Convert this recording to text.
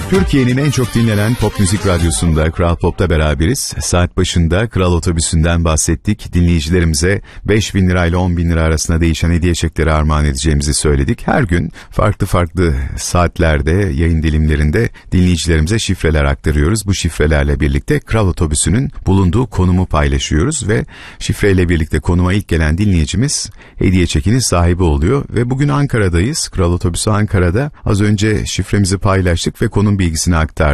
Türkiye'nin en çok dinlenen pop müzik radyosunda Kral Pop'ta beraberiz. Saat başında Kral Otobüsü'nden bahsettik. Dinleyicilerimize 5.000 lirayla 10.000 lira arasında değişen hediye çekleri armağan edeceğimizi söyledik. Her gün farklı saatlerde, yayın dilimlerinde dinleyicilerimize şifreler aktarıyoruz. Bu şifrelerle birlikte Kral Otobüsü'nün bulunduğu konumu paylaşıyoruz ve şifreyle birlikte konuma ilk gelen dinleyicimiz hediye çekinin sahibi oluyor. Ve bugün Ankara'dayız. Kral Otobüsü Ankara'da. Az önce şifremizi paylaştık ve konum bilgisini aktardık.